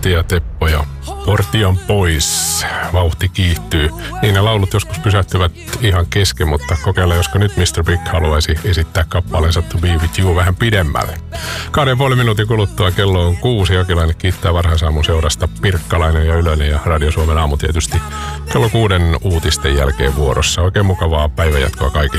Antti ja Teppo ja Portion pois. Vauhti kiihtyy. Niin ne laulut joskus pysähtyvät ihan kesken, mutta kokeilla, josko nyt Mr. Big haluaisi esittää kappaleensa To Be With You vähän pidemmälle. 2,5 minuutin kuluttua kello on 6. Jokilainen kiittää varhaisaamun seurasta. Pirkkalainen ja Ylönen ja Radio Suomen aamu tietysti kello 6 uutisten jälkeen vuorossa. Oikein mukavaa päivänjatkoa kaikille.